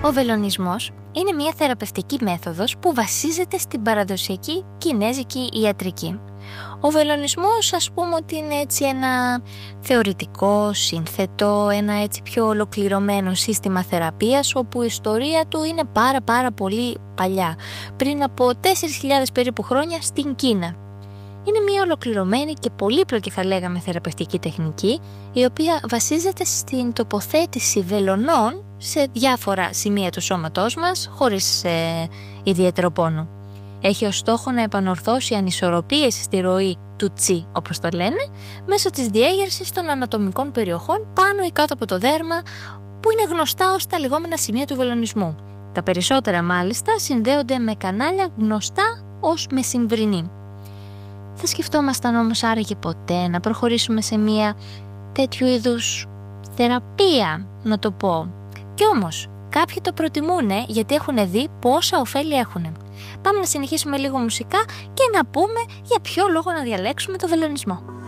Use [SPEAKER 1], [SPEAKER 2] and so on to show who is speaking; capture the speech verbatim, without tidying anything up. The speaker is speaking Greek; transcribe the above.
[SPEAKER 1] Ο βελονισμός είναι μια θεραπευτική μέθοδος που βασίζεται στην παραδοσιακή κινέζικη ιατρική. Ο βελονισμός, ας πούμε ότι είναι έτσι ένα θεωρητικό, σύνθετο, ένα έτσι πιο ολοκληρωμένο σύστημα θεραπείας, όπου η ιστορία του είναι πάρα πάρα πολύ παλιά, πριν από τέσσερις χιλιάδες περίπου χρόνια στην Κίνα. Είναι μια ολοκληρωμένη και πολύπλοκη, θα λέγαμε, θεραπευτική τεχνική, η οποία βασίζεται στην τοποθέτηση βελονών σε διάφορα σημεία του σώματός μας, χωρίς ε, ιδιαίτερο πόνο. Έχει ως στόχο να επανορθώσει ανισορροπίες στη ροή του τσι, όπως το λένε, μέσω της διέγερσης των ανατομικών περιοχών πάνω ή κάτω από το δέρμα, που είναι γνωστά ως τα λεγόμενα σημεία του βελονισμού. Τα περισσότερα μάλιστα συνδέονται με κανάλια γνωστά ως μεσημβρινή. Θα σκεφτόμασταν όμως άραγε ποτέ να προχωρήσουμε σε μια τέτοιου είδους θεραπεία, να το πω? Κι όμως κάποιοι το προτιμούνε γιατί έχουν δει πόσα ωφέλη έχουνε. Πάμε να συνεχίσουμε λίγο μουσικά και να πούμε για ποιο λόγο να διαλέξουμε το βελονισμό.